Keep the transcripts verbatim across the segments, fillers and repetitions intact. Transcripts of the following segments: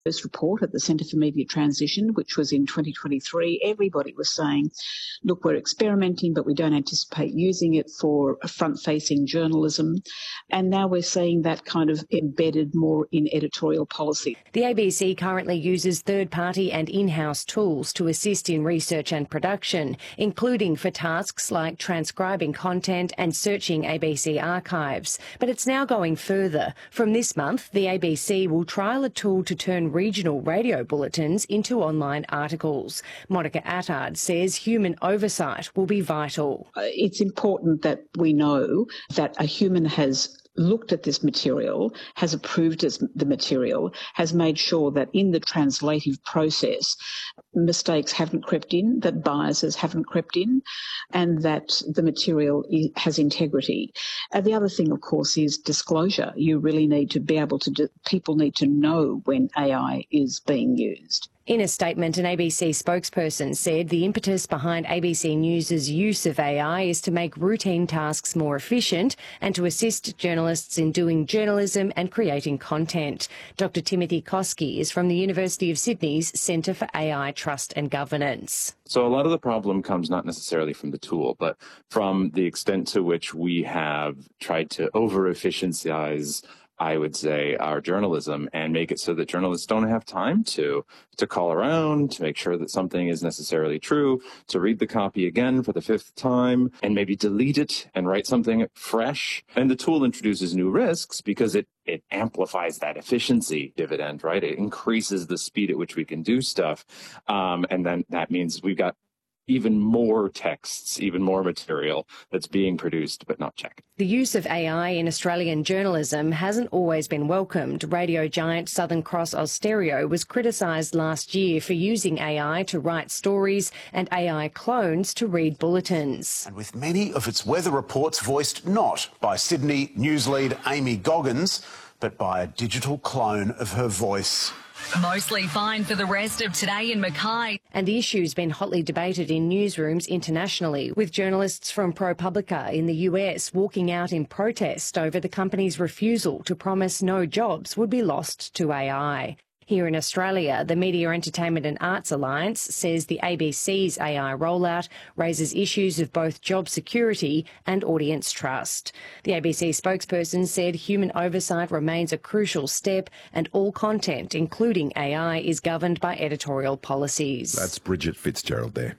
First report at the Centre for Media Transition, which was in twenty twenty-three, everybody was saying, look, we're experimenting, but we don't anticipate using it for front-facing journalism. And now we're seeing that kind of embedded more in editorial policy. The A B C currently uses third-party and in-house tools to assist in research and production, including for tasks like transcribing content and searching A B C archives. But it's now going further. From this month, the A B C will trial a tool to turn regional radio bulletins into online articles. Monica Attard says human oversight will be vital. It's important that we know that a human has looked at this material, has approved the material, has made sure that in the translative process mistakes haven't crept in, that biases haven't crept in, and that the material has integrity. And the other thing, of course, is disclosure. You really need to be able to, do, people need to know when A I is being used. In a statement, an A B C spokesperson said the impetus behind A B C News' use of A I is to make routine tasks more efficient and to assist journalists in doing journalism and creating content. Doctor Timothy Koski is from the University of Sydney's Centre for A I Trust and Governance. So a lot of the problem comes not necessarily from the tool, but from the extent to which we have tried to over-efficientize, I would say, our journalism and make it so that journalists don't have time to to call around, to make sure that something is necessarily true, to read the copy again for the fifth time and maybe delete it and write something fresh. And the tool introduces new risks because it it amplifies that efficiency dividend, right? It increases the speed at which we can do stuff. Um, and then that means we've got even more texts, even more material that's being produced but not checked. The use of A I in Australian journalism hasn't always been welcomed. Radio giant Southern Cross Austereo was criticised last year for using A I to write stories and A I clones to read bulletins. And with many of its weather reports voiced not by Sydney news lead Amy Goggins, but by a digital clone of her voice. Mostly fine for the rest of today in Mackay. And the issue's been hotly debated in newsrooms internationally, with journalists from ProPublica in the U S walking out in protest over the company's refusal to promise no jobs would be lost to A I. Here in Australia, the Media, Entertainment and Arts Alliance says the A B C's A I rollout raises issues of both job security and audience trust. The A B C spokesperson said human oversight remains a crucial step and all content, including A I, is governed by editorial policies. That's Bridget Fitzgerald there.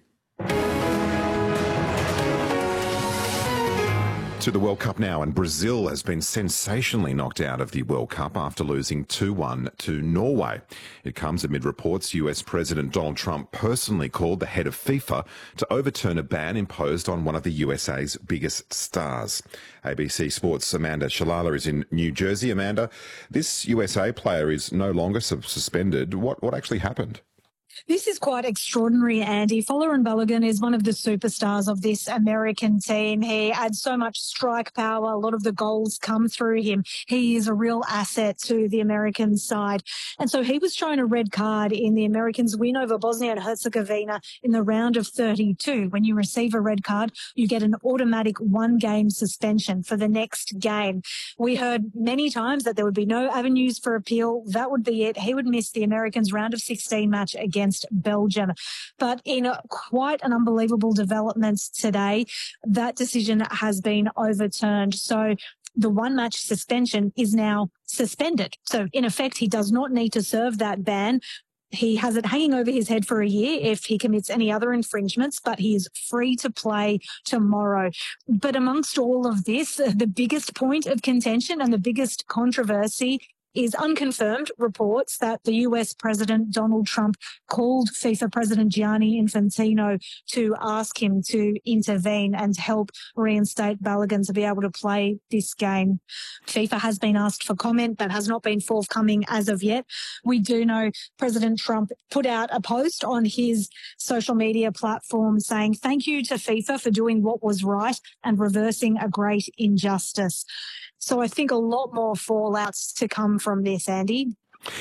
To the World Cup now, and Brazil has been sensationally knocked out of the World Cup after losing two one to Norway. It comes amid reports U S President Donald Trump personally called the head of FIFA to overturn a ban imposed on one of the U S A's biggest stars. A B C Sports' Amanda Shalala is in New Jersey. Amanda, this U S A player is no longer suspended. What, what actually happened? This is quite extraordinary, Andy. Folarin Balogun is one of the superstars of this American team. He adds so much strike power. A lot of the goals come through him. He is a real asset to the American side. And so he was shown a red card in the Americans' win over Bosnia and Herzegovina in the round of thirty-two. When you receive a red card, you get an automatic one-game suspension for the next game. We heard many times that there would be no avenues for appeal. That would be it. He would miss the Americans' round of sixteen match against Belgium. But in a, quite an unbelievable development today, that decision has been overturned. So the one match suspension is now suspended. So in effect, he does not need to serve that ban. He has it hanging over his head for a year if he commits any other infringements, but he is free to play tomorrow. But amongst all of this, the biggest point of contention and the biggest controversy is unconfirmed reports that the U S President Donald Trump called FIFA President Gianni Infantino to ask him to intervene and help reinstate Balogun to be able to play this game. FIFA has been asked for comment. That has not been forthcoming as of yet. We do know President Trump put out a post on his social media platform saying thank you to FIFA for doing what was right and reversing a great injustice. So I think a lot more fallouts to come from this, Andy.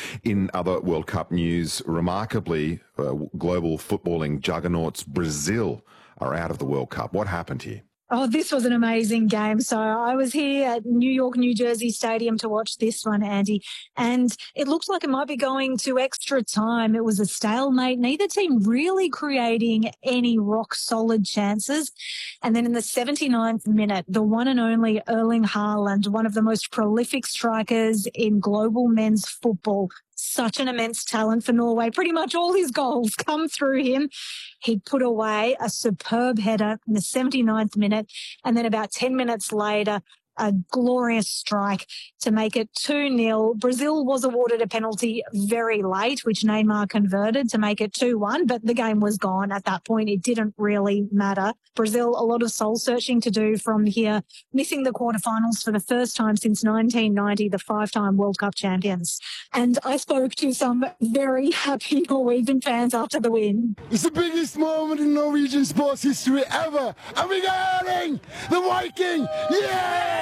In other World Cup news, remarkably, uh, global footballing juggernauts Brazil are out of the World Cup. What happened here? Oh, this was an amazing game. So I was here at New York, New Jersey Stadium to watch this one, Andy, and it looked like it might be going to extra time. It was a stalemate, neither team really creating any rock-solid chances. And then in the seventy-ninth minute, the one and only Erling Haaland, one of the most prolific strikers in global men's football, such an immense talent for Norway. Pretty much all his goals come through him. He put away a superb header in the seventy-ninth minute, and then about ten minutes later, a glorious strike to make it two nil. Brazil was awarded a penalty very late, which Neymar converted to make it two one, but the game was gone at that point. It didn't really matter. Brazil, a lot of soul-searching to do from here, missing the quarterfinals for the first time since nineteen ninety, the five-time World Cup champions. And I spoke to some very happy Norwegian fans after the win. It's the biggest moment in Norwegian sports history ever. And we got Erling, the Viking. Yeah!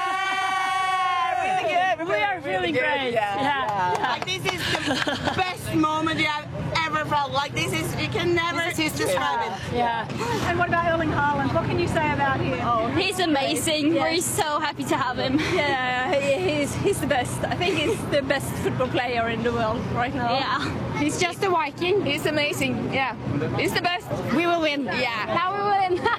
Really good. We are feeling great. Yeah. Yeah. Yeah. Like, this is the best moment you have ever felt. Like, this is, you can never describe it. Yeah. And what about Erling Haaland? What can you say about him? Oh, he's amazing. Yeah. We're so happy to have him. Yeah, he's he's the best. I think he's the best football player in the world right now. Yeah. He's just a Viking. He's amazing. Yeah. He's the best. We will win. Yeah. Now we win.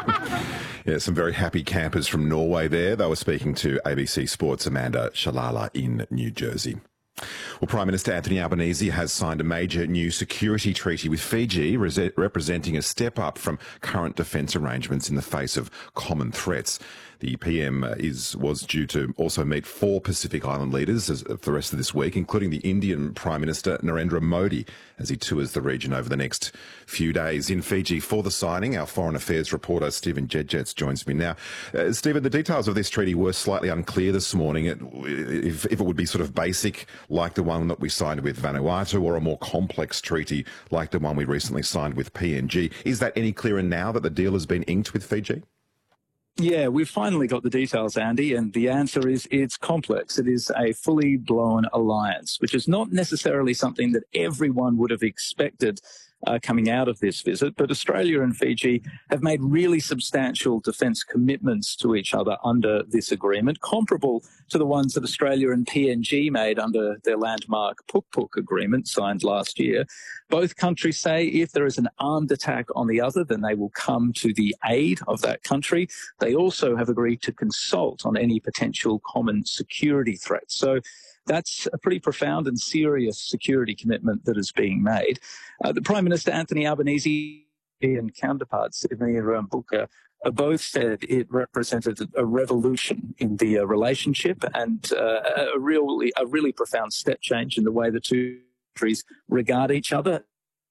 Yeah, some very happy campers from Norway there. They were speaking to A B C Sports' Amanda Shalala in New Jersey. Well, Prime Minister Anthony Albanese has signed a major new security treaty with Fiji, representing a step up from current defence arrangements in the face of common threats. The P M is was due to also meet four Pacific Island leaders for the rest of this week, including the Indian Prime Minister Narendra Modi, as he tours the region over the next few days. In Fiji for the signing, our Foreign Affairs reporter Stephen Jedjets joins me now. Uh, Stephen, the details of this treaty were slightly unclear this morning. It, if, if it would be sort of basic, like the one that we signed with Vanuatu, or a more complex treaty like the one we recently signed with P N G. Is that any clearer now that the deal has been inked with Fiji? Yeah, we've finally got the details, Andy, and the answer is it's complex. It is a fully blown alliance, which is not necessarily something that everyone would have expected uh, coming out of this visit. But Australia and Fiji have made really substantial defence commitments to each other under this agreement, comparable to the ones that Australia and P N G made under their landmark Puk Puk agreement signed last year. Both countries say if there is an armed attack on the other, then they will come to the aid of that country. They also have agreed to consult on any potential common security threats. So that's a pretty profound and serious security commitment that is being made. Uh, the Prime Minister, Anthony Albanese, and counterpart, Sydney Rambuka, uh, both said it represented a revolution in the uh, relationship and uh, a, really, a really profound step change in the way the two countries regard each other,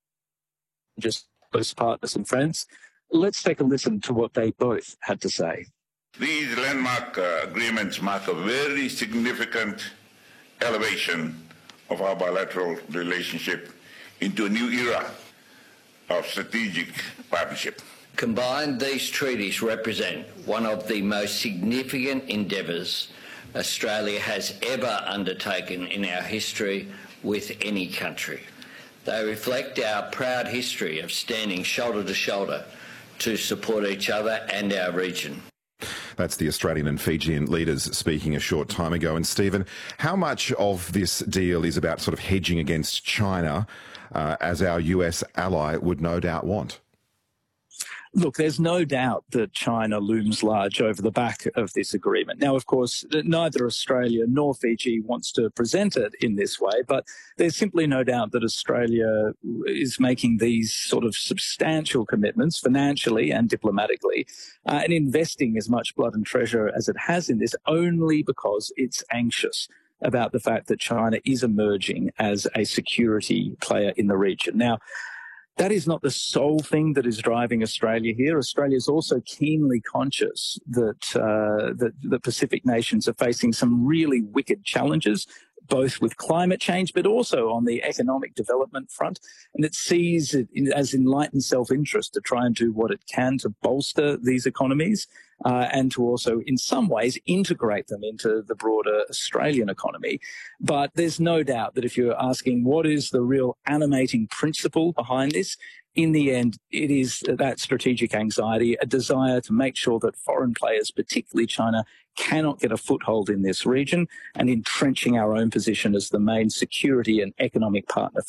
just close partners and friends. Let's take a listen to what they both had to say. These landmark uh, agreements mark a very significant elevation of our bilateral relationship into a new era of strategic partnership. Combined, these treaties represent one of the most significant endeavours Australia has ever undertaken in our history with any country. They reflect our proud history of standing shoulder to shoulder to support each other and our region. That's the Australian and Fijian leaders speaking a short time ago. And Stephen, how much of this deal is about sort of hedging against China, uh, as our U S ally would no doubt want? Look, there's no doubt that China looms large over the back of this agreement. Now, of course, neither Australia nor Fiji wants to present it in this way, but there's simply no doubt that Australia is making these sort of substantial commitments financially and diplomatically, uh, and investing as much blood and treasure as it has in this only because it's anxious about the fact that China is emerging as a security player in the region. Now, that is not the sole thing that is driving Australia here. Australia is also keenly conscious that, uh, that the Pacific nations are facing some really wicked challenges, both with climate change, but also on the economic development front. And it sees it in, as enlightened self-interest to try and do what it can to bolster these economies. uh, and to also, in some ways, integrate them into the broader Australian economy. But there's no doubt that if you're asking what is the real animating principle behind this, in the end, it is that strategic anxiety, a desire to make sure that foreign players, particularly China, cannot get a foothold in this region, and entrenching our own position as the main security and economic partner for